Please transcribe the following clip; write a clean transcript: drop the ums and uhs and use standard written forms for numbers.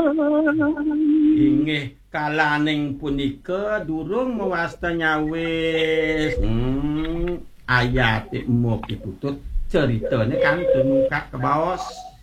Inggih kalaning punika durung mewasta nyawis. Ayate mugi putut ceritane kantun mungkak kebaos.